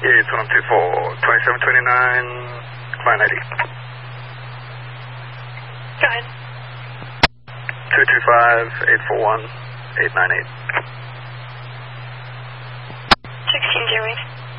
Yeah, it's 124, 2729, Climb 90. Go ahead. 225-841-898. 16 Gear Wave.